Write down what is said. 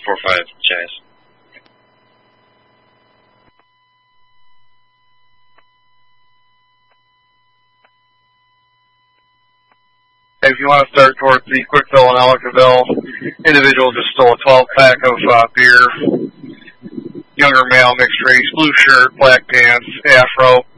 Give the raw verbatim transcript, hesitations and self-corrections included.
four five, Chaz. If you want to start towards the Quickville and Ellicottville, individual just stole a twelve pack of uh, beer. Younger male, mixed race, blue shirt, black pants, afro.